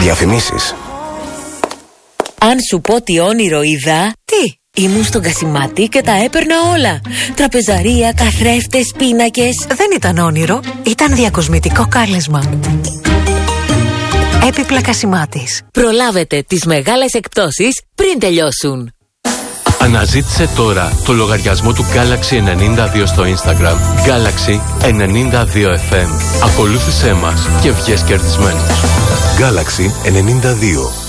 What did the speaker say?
Διαφημίσεις. Αν σου πω τι όνειρο είδα. Τι? Ήμουν στον Κασιμάτη και τα έπαιρνα όλα. Τραπεζαρία, καθρέφτες, πίνακες. Δεν ήταν όνειρο, ήταν διακοσμητικό κάλεσμα. Έπιπλα Κασιμάτης. Προλάβετε τις μεγάλες εκπτώσεις πριν τελειώσουν. Αναζήτησε τώρα το λογαριασμό του Galaxy 92 στο Instagram. Galaxy 92FM. Ακολούθησέ μας και βγες κερδισμένος. Galaxy 92.